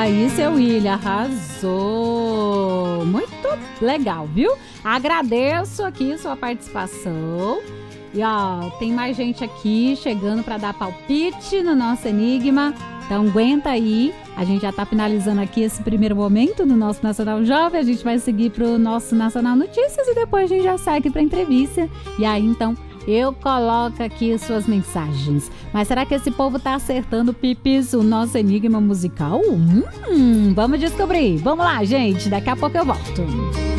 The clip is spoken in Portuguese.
aí, seu William, arrasou. Muito legal, viu? Agradeço aqui sua participação. E ó, tem mais gente aqui chegando para dar palpite no nosso enigma. Então aguenta aí, a gente já está finalizando aqui esse primeiro momento do nosso Nacional Jovem, a gente vai seguir para o nosso Nacional Notícias e depois a gente já segue para a entrevista. E aí então eu coloco aqui suas mensagens. Mas será que esse povo tá acertando, Pipis, o nosso enigma musical? Vamos descobrir. Vamos lá, gente, daqui a pouco eu volto.